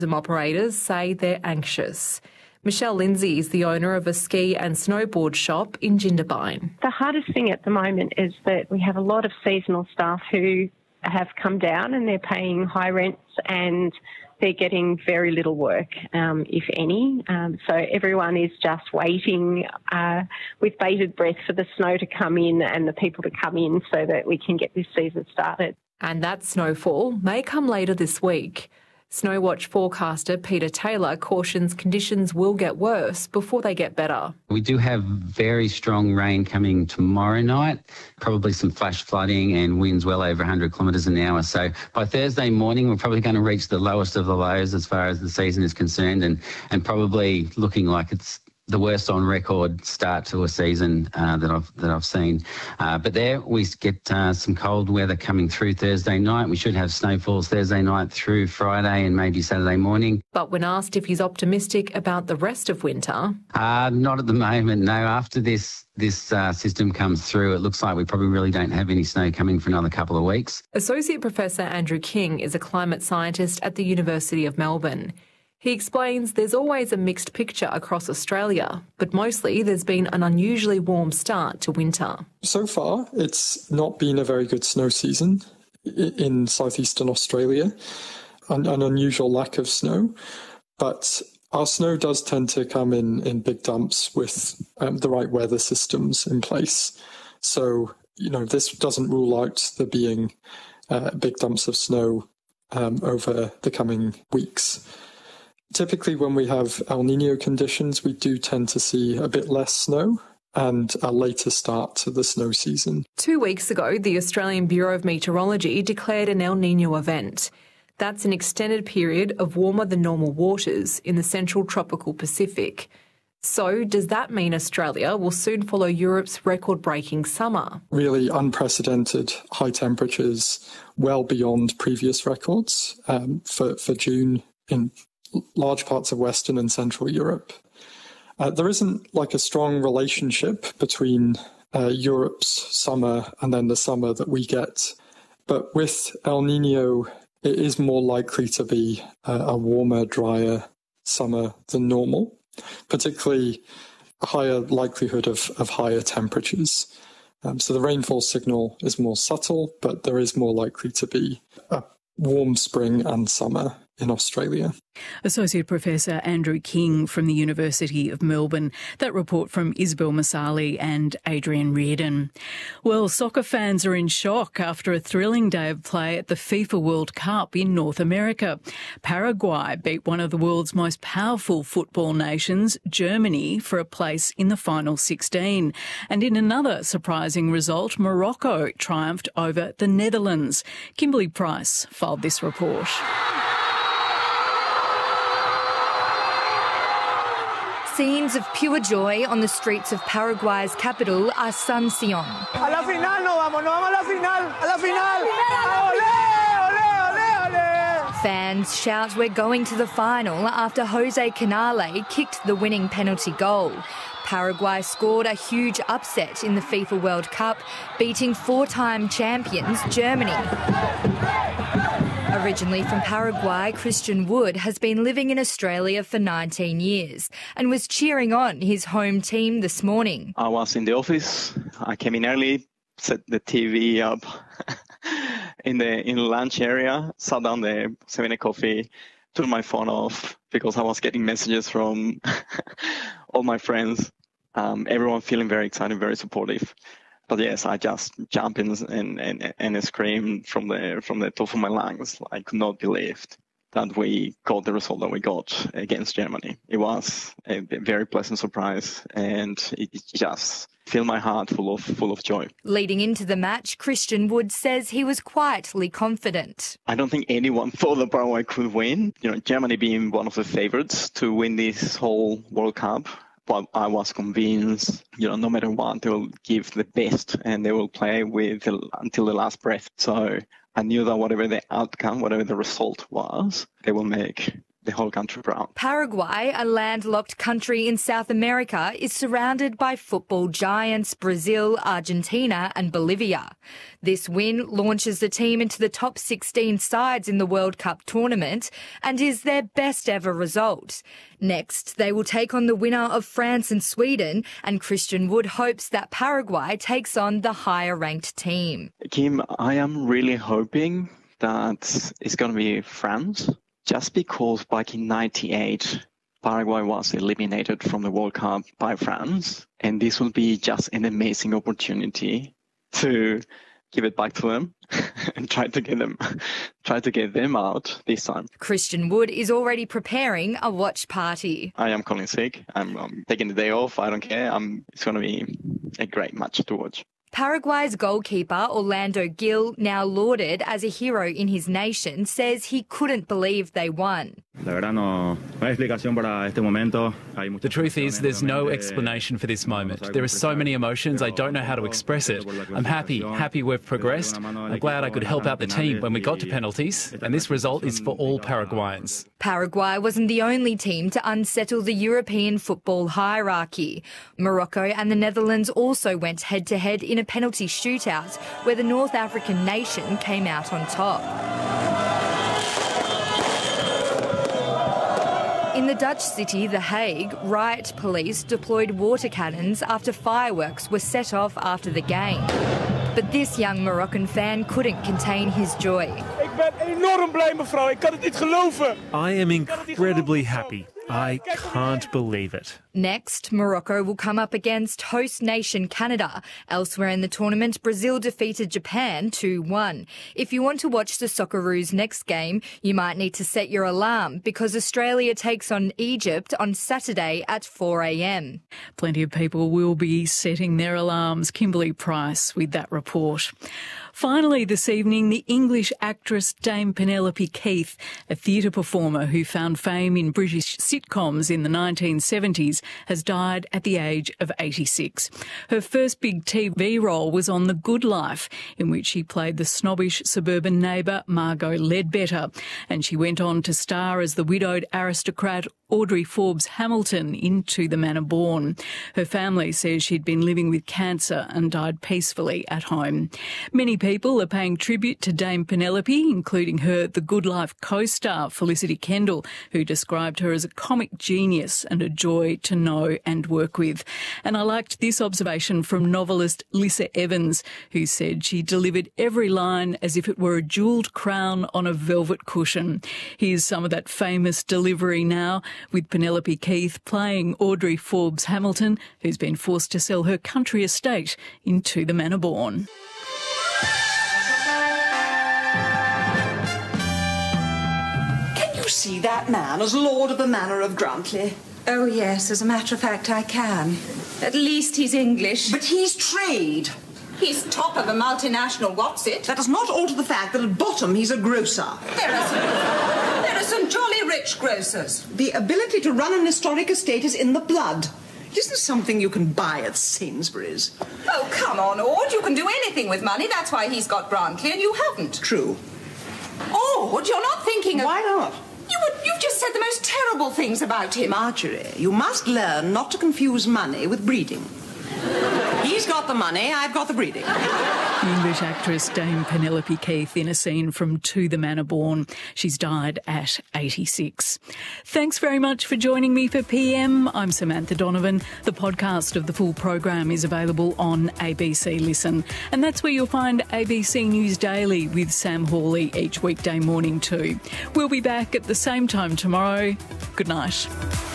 Some operators say they're anxious. Michelle Lindsay is the owner of a ski and snowboard shop in Jindabyne. The hardest thing at the moment is that we have a lot of seasonal staff who have come down and they're paying high rents and they're getting very little work, if any. So everyone is just waiting with bated breath for the snow to come in and the people to come in so that we can get this season started. And that snowfall may come later this week. Snowwatch forecaster Peter Taylor cautions conditions will get worse before they get better. We do have very strong rain coming tomorrow night, probably some flash flooding and winds well over 100 kilometres an hour. So by Thursday morning, we're probably going to reach the lowest of the lows as far as the season is concerned and probably looking like it's the worst on record start to a season that I've seen. But there we get some cold weather coming through Thursday night. We should have snowfalls Thursday night through Friday and maybe Saturday morning. But when asked if he's optimistic about the rest of winter... Not at the moment, no. After this system comes through, it looks like we probably really don't have any snow coming for another couple of weeks. Associate Professor Andrew King is a climate scientist at the University of Melbourne. He explains there's always a mixed picture across Australia, but mostly there's been an unusually warm start to winter. So far, it's not been a very good snow season in southeastern Australia, an unusual lack of snow, but our snow does tend to come in big dumps with the right weather systems in place. So, this doesn't rule out there being big dumps of snow over the coming weeks. Typically, when we have El Niño conditions, we do tend to see a bit less snow and a later start to the snow season. 2 weeks ago, the Australian Bureau of Meteorology declared an El Niño event. That's an extended period of warmer than normal waters in the central tropical Pacific. So does that mean Australia will soon follow Europe's record-breaking summer? Really unprecedented high temperatures, well beyond previous records for June in large parts of Western and Central Europe. There isn't a strong relationship between Europe's summer and then the summer that we get. But with El Niño, it is more likely to be a warmer, drier summer than normal, particularly a higher likelihood of higher temperatures. So the rainfall signal is more subtle, but there is more likely to be a warm spring and summer in Australia. Associate Professor Andrew King from the University of Melbourne. That report from Isabel Masali and Adrian Reardon. Well, soccer fans are in shock after a thrilling day of play at the FIFA World Cup in North America. Paraguay beat one of the world's most powerful football nations, Germany, for a place in the final 16. And in another surprising result, Morocco triumphed over the Netherlands. Kimberly Price filed this report. Scenes of pure joy on the streets of Paraguay's capital, Asunción. A la final, no vamos a la final, a la final. Olé, olé, olé, olé. Fans shout we're going to the final after Jose Canale kicked the winning penalty goal. Paraguay scored a huge upset in the FIFA World Cup, beating four-time champions Germany. Originally from Paraguay, Christian Wood has been living in Australia for 19 years and was cheering on his home team this morning. I was in the office. I came in early, set the TV up in the lunch area, sat down there, having a coffee, turned my phone off because I was getting messages from all my friends. Everyone feeling very excited, very supportive. But yes, I just jumped and screamed from the top of my lungs. I could not believe that we got the result that we got against Germany. It was a very pleasant surprise, and it just filled my heart full of joy. Leading into the match, Christian Wood says he was quietly confident. I don't think anyone thought that Paraguay could win. Germany being one of the favourites to win this whole World Cup. But I was convinced, no matter what, they will give the best and they will play until the last breath. So I knew that whatever the outcome, whatever the result was, they will make the whole country proud. Paraguay, a landlocked country in South America, is surrounded by football giants Brazil, Argentina and Bolivia. This win launches the team into the top 16 sides in the World Cup tournament and is their best ever result. Next, they will take on the winner of France and Sweden, and Christian Wood hopes that Paraguay takes on the higher-ranked team. Kim, I am really hoping that it's going to be France. Just because back in '98, Paraguay was eliminated from the World Cup by France, and this will be just an amazing opportunity to give it back to them and try to get them out this time. Christian Wood is already preparing a watch party. I am calling sick. I'm taking the day off. I don't care. It's going to be a great match to watch. Paraguay's goalkeeper, Orlando Gil, now lauded as a hero in his nation, says he couldn't believe they won. The truth is, there's no explanation for this moment. There are so many emotions, I don't know how to express it. I'm happy we've progressed. I'm glad I could help out the team when we got to penalties, and this result is for all Paraguayans. Paraguay wasn't the only team to unsettle the European football hierarchy. Morocco and the Netherlands also went head-to-head in a penalty shootout where the North African nation came out on top. In the Dutch city, The Hague, riot police deployed water cannons after fireworks were set off after the game. But this young Moroccan fan couldn't contain his joy. I am incredibly happy. I can't believe it. Next, Morocco will come up against host nation Canada. Elsewhere in the tournament, Brazil defeated Japan 2-1. If you want to watch the Socceroos' next game, you might need to set your alarm because Australia takes on Egypt on Saturday at 4 a.m. Plenty of people will be setting their alarms. Kimberly Price with that report. Finally, this evening, the English actress Dame Penelope Keith, a theatre performer who found fame in British sitcoms in the 1970s, has died at the age of 86. Her first big TV role was on The Good Life, in which she played the snobbish suburban neighbour Margot Ledbetter, and she went on to star as the widowed aristocrat Audrey Forbes Hamilton in To the Manor Born. Her family says she'd been living with cancer and died peacefully at home. Many people are paying tribute to Dame Penelope, including her The Good Life co-star Felicity Kendall, who described her as a comic genius and a joy to know and work with. And I liked this observation from novelist Lissa Evans, who said she delivered every line as if it were a jewelled crown on a velvet cushion. Here's some of that famous delivery now, with Penelope Keith playing Audrey Forbes Hamilton, who's been forced to sell her country estate in To the Manor Born. Can you see that man as Lord of the Manor of Grantley? Oh, yes, as a matter of fact, I can. At least he's English. But he's trade. He's top of a multinational what's-it. That does not alter the fact that at bottom he's a grocer. There are some jolly rich grocers. The ability to run an historic estate is in the blood. It isn't something you can buy at Sainsbury's. Oh, come on, Ord. You can do anything with money. That's why he's got Grantley and you haven't. True. Ord, you're not thinking of... Why not? You've just said the most terrible things about him. Marjorie, you must learn not to confuse money with breeding. He's got the money, I've got the breeding. The English actress Dame Penelope Keith in a scene from To the Manor Born. She's died at 86. Thanks very much for joining me for PM. I'm Samantha Donovan. The podcast of the full program is available on ABC Listen. And that's where you'll find ABC News Daily with Sam Hawley each weekday morning too. We'll be back at the same time tomorrow. Good night.